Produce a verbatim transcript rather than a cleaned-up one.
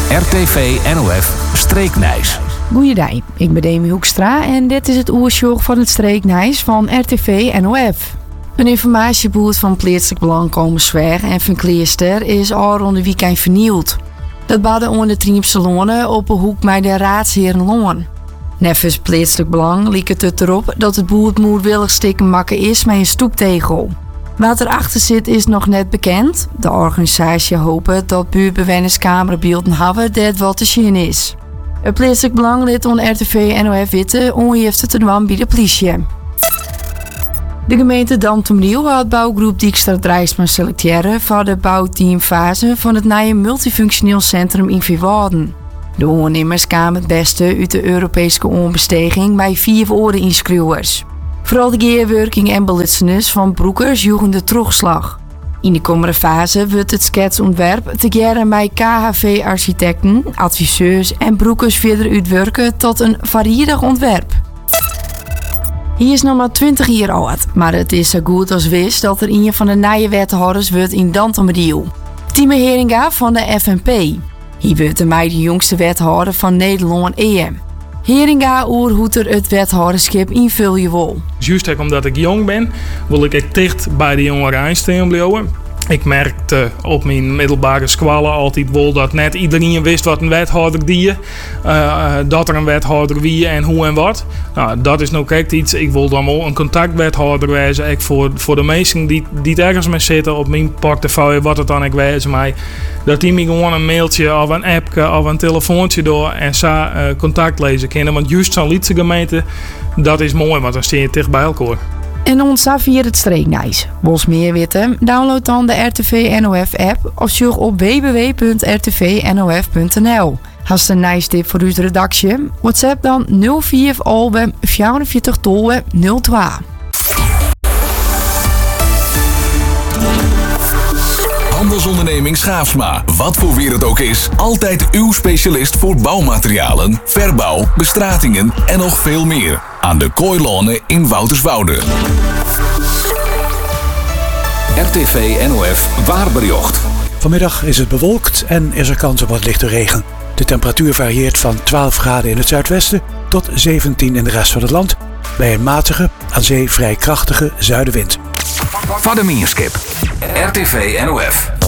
R T V N O F Streeknijs. Goeiedag, ik ben Demi Hoekstra en dit is het oersjoch van het Streeknijs van R T V N O F. Een informatieboot van plaatselijk belang komen Zwaar en Van Kleester is al rond de weekend vernield. Dat badde onder de Triemse Lonen op een hoek bij de Raadsherenloon. Neffens plaatselijk belang liep het erop dat het boot moedwillig stikken makken is met een stoeptegel. Wat erachter zit is nog net bekend. De organisatie hoopt dat buurtbewoners camerabeelden hebben dat wat te zien is. Het plaatselijk belang liet on R T V N O F weten ongeëfte te doen bij de politie. De gemeente Dantum-Riel had bouwgroep Dijkstra Drijsma selecteren voor de bouwteamfase van het nieuwe multifunctioneel centrum in Vierwouden. De ondernemers kwamen het beste uit de Europese onbesteging bij vier oren inschreeuwers. Vooral de gearworking en belutsenis van broekers joegen de terugslag. In de komende fase wordt het schetsontwerp together bij K H V-architecten, adviseurs en broekers verder uitwerken tot een varierig ontwerp. Hij is nog maar twintig jaar oud, maar het is zo goed als wist dat er een van de nieuwe wethouders wordt in Dantum-Riel. Tine Heringa van de F N P. Hij wordt de mij de jongste wethouder van Nederland E M. Heringa oer hoe er het wethouderschap invullen wil. Juist omdat ik jong ben, wil ik echt dicht bij de jongeren aanstaan blijven. Ik merkte op mijn middelbare scholen altijd wel dat net iedereen wist wat een wethouder die, uh, dat er een wethouder wie en hoe en wat. Nou, dat is nou kijk iets. Ik wil dan wel een contactwethouder wezen. Ik voor, voor de mensen die, die ergens mee zitten op mijn portefeuille, wat het dan ik wezen mij. Dat die me gewoon een mailtje of een appje of een telefoontje door en zo uh, contact lezen kunnen. Want juist zo'n Lietse gemeente, dat is mooi, want dan sta je dicht bij elkaar. En ons vier het Streeknijs. Wils meer weten? Download dan de R T V N O F app of zoek op w w w punt r t v n o f punt n l. Hast een nice tip voor uw redactie? WhatsApp dan nul vier albe vierenveertig tolwe nul twee. Handelsonderneming Schaafsma. Wat voor weer het ook is, altijd uw specialist voor bouwmaterialen, verbouw, bestratingen en nog veel meer. Aan de Kooilonen in Wouterswoude. R T V N O F Waarbericht. Vanmiddag is het bewolkt en is er kans op wat lichte regen. De temperatuur varieert van twaalf graden in het zuidwesten tot zeventien in de rest van het land. Bij een matige, aan zee vrij krachtige zuidenwind. Vadermierskip. R T V N O F.